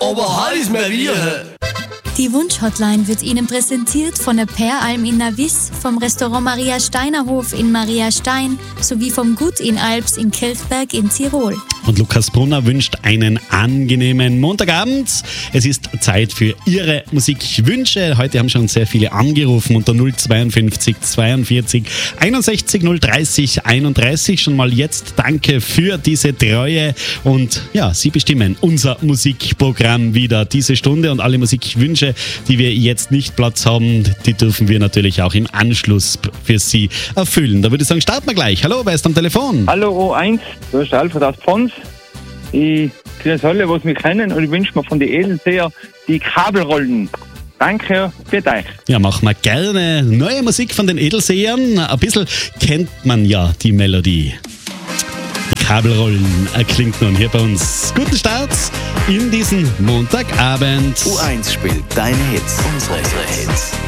aber heiß mehr wir. Die Wunsch-Hotline wird Ihnen präsentiert von der Peralm in Navis, vom Restaurant Maria Steiner Hof in Maria Stein sowie vom Gut in Alps in Kirchberg in Tirol. Und Lukas Brunner wünscht einen angenehmen Montagabend. Es ist Zeit für Ihre Musikwünsche. Heute haben schon sehr viele angerufen unter 052 42 61 030 31. Schon mal jetzt danke für diese Treue. Und ja, Sie bestimmen unser Musikprogramm wieder diese Stunde und alle Musikwünsche, die wir jetzt nicht Platz haben, die dürfen wir natürlich auch im Anschluss für Sie erfüllen. Da würde ich sagen, starten wir gleich. Hallo, wer ist am Telefon? Hallo O1, du bist der Alfred aus Pons. Ich grüße alle, die mich kennen, und ich wünsche mir von den Edelseher die Kabelrollen. Danke, für euch. Ja, machen wir gerne neue Musik von den Edelsehern. Ein bisschen kennt man ja die Melodie. Die Kabelrollen klingt nun hier bei uns. Guten Start in diesen Montagabend. U1 spielt deine Hits, unsere Hits.